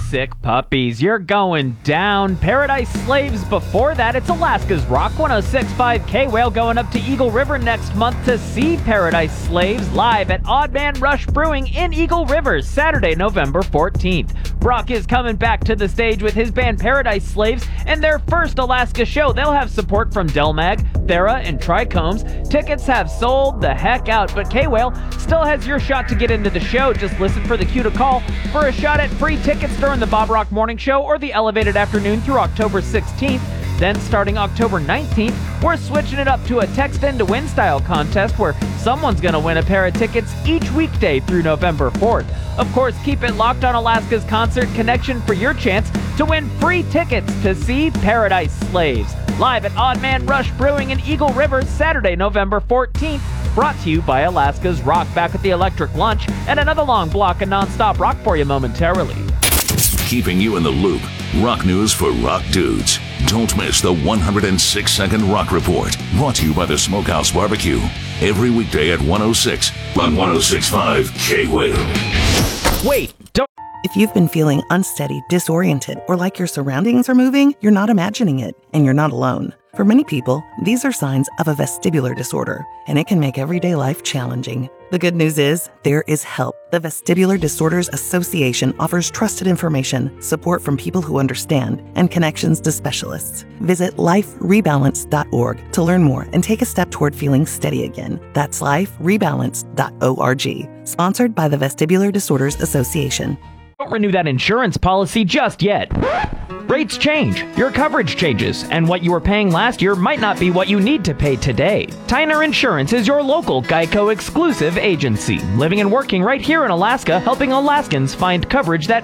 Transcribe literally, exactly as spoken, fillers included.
sick puppies, you're going down. Paradise Slaves before that. It's Alaska's Rock one oh six point five K-Whale going up to Eagle River next month to see Paradise Slaves live at Odd Man Rush Brewing in Eagle River, Saturday, November fourteenth. Rock is coming back to the stage with his band Paradise Slaves and their first Alaska show. They'll have support from Delmag, Thera, and Trichomes. Tickets have sold the heck out, but K-Whale still has your shot to get into the show. Just listen for the cue to call for a shot at free tickets during the Bob Rock Morning Show or the Elevated Afternoon through October sixteenth. Then starting October nineteenth, we're switching it up to a text in to win style contest where someone's going to win a pair of tickets each weekday through November fourth. Of course, keep it locked on Alaska's Concert Connection for your chance to win free tickets to see Paradise Slaves live at Odd Man Rush Brewing in Eagle River, Saturday, November fourteenth. Brought to you by Alaska's Rock. Back at the Electric Lunch and another long block of nonstop rock for you momentarily. Keeping you in the loop. Rock news for rock dudes. Don't miss the one hundred six second Rock Report. Brought to you by the Smokehouse Barbecue. Every weekday at one oh six on one oh six point five K-Whale. Wait, don't... If you've been feeling unsteady, disoriented, or like your surroundings are moving, you're not imagining it, and you're not alone. For many people, these are signs of a vestibular disorder, and it can make everyday life challenging. The good news is, there is help. The Vestibular Disorders Association offers trusted information, support from people who understand, and connections to specialists. Visit life rebalance dot org to learn more and take a step toward feeling steady again. That's life rebalance dot org. Sponsored by the Vestibular Disorders Association. Don't renew that insurance policy just yet. Rates change, your coverage changes, and what you were paying last year might not be what you need to pay today. Tyner Insurance is your local Geico exclusive agency, living and working right here in Alaska, helping Alaskans find coverage that